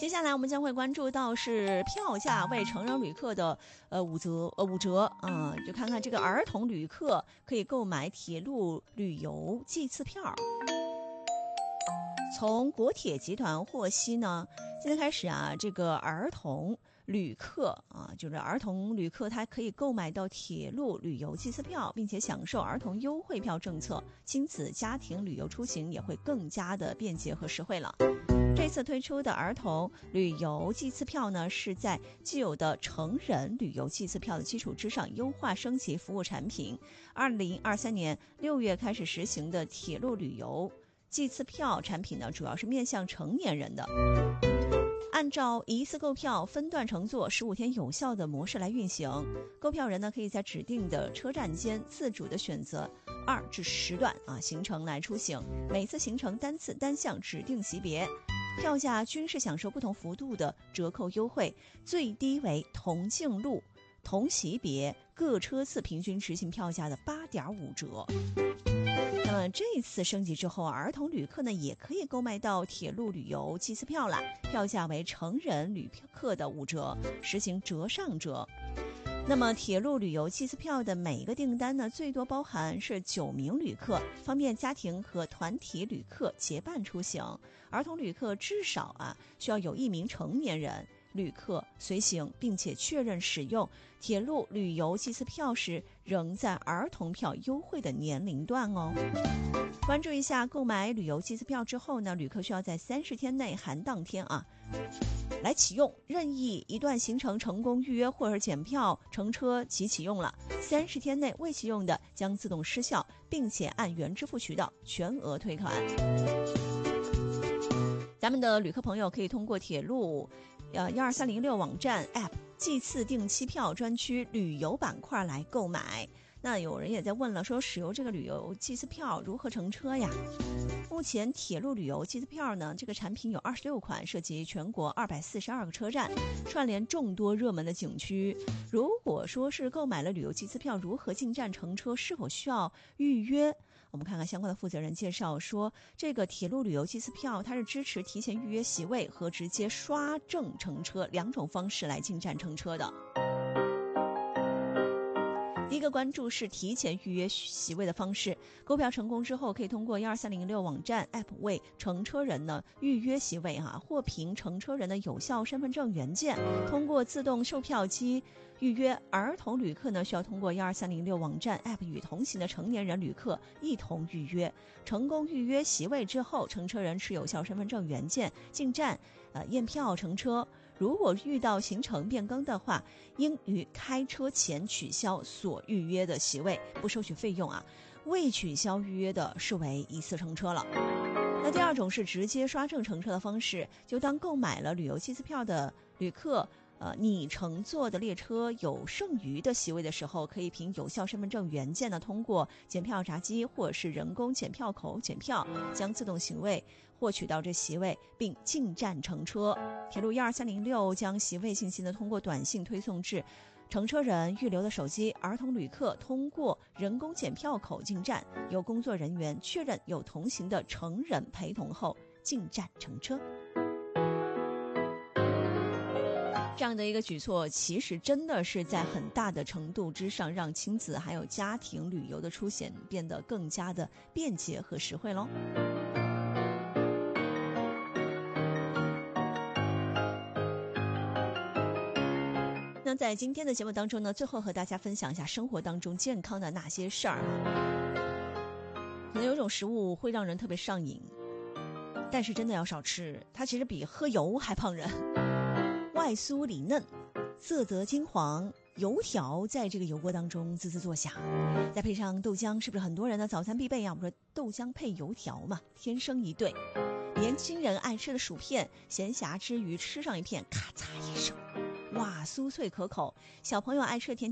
接下来我们将会关注到是票价为成人旅客的5折啊，就看看这个儿童旅客可以购买铁路旅游季次票。从国铁集团获悉呢，现在开始啊，这个儿童旅客啊，就是儿童旅客他可以购买到铁路旅游季次票，并且享受儿童优惠票政策，亲子家庭旅游出行也会更加的便捷和实惠了。这次推出的儿童旅游季次票呢，是在既有的成人旅游季次票的基础之上优化升级服务产品。2023年6月开始实行的铁路旅游季次票产品呢，主要是面向成年人的，按照一次购票分段乘坐15天有效的模式来运行。购票人呢，可以在指定的车站间自主的选择2至10段行程来出行，每次行程单次单项指定级别，票价均是享受不同幅度的折扣优惠，最低为同径路同级别各车次平均执行票价的8.5折。那么这次升级之后，儿童旅客呢也可以购买到铁路旅游季次票了，票价为成人旅客的5折，实行折上折。那么铁路旅游季次票的每一个订单呢，最多包含是9名旅客，方便家庭和团体旅客结伴出行。儿童旅客至少需要有1名成年人旅客随行，并且确认使用铁路旅游季次票时仍在儿童票优惠的年龄段哦。关注一下购买旅游季次票之后呢，旅客需要在30天内含当天来启用，任意一段行程成功预约或者检票乘车即启用了，30天内未启用的将自动失效，并且按原支付渠道全额退款。咱们的旅客朋友可以通过铁路12306网站 App 季次订期票专区旅游板块来购买。那有人也在问了，说使用这个旅游季次票如何乘车呀？目前铁路旅游季次票呢，这个产品有26款，涉及全国242个车站，串联众多热门的景区。如果说是购买了旅游季次票，如何进站乘车，是否需要预约？我们看看相关的负责人介绍说，这个铁路旅游季次票它是支持提前预约席位和直接刷证乘车2种方式来进站乘车的。第一个关注是提前预约席位的方式，购票成功之后，可以通过12306网站 App 为乘车人呢预约席位或凭乘车人的有效身份证原件，通过自动售票机预约。儿童旅客呢需要通过12306网站 App 与同行的成年人旅客一同预约。成功预约席位之后，乘车人持有效身份证原件进站验票乘车。如果遇到行程变更的话，应于开车前取消所预约的席位，不收取费用未取消预约的视为一次乘车了。那第二种是直接刷证乘车的方式，就当购买了旅游季次票的旅客你乘坐的列车有剩余的席位的时候，可以凭有效身份证原件呢，通过检票闸机或者是人工检票口检票，将自动席位获取到这席位，并进站乘车。铁路12306将席位信息呢，通过短信推送至乘车人预留的手机，儿童旅客通过人工检票口进站，由工作人员确认有同行的成人陪同后进站乘车。这样的一个举措，其实真的是在很大的程度之上，让亲子还有家庭旅游的出行变得更加的便捷和实惠咯。那在今天的节目当中呢，最后和大家分享一下生活当中健康的那些事儿可能有种食物会让人特别上瘾，但是真的要少吃，它其实比喝油还胖人。外酥里嫩，色泽金黄，油条在这个油锅当中滋滋作响，再配上豆浆，是不是很多人的早餐必备我们说豆浆配油条嘛，天生一对。年轻人爱吃的薯片，闲暇之余吃上一片，咔嚓一声，哇，酥脆可口。小朋友爱吃的甜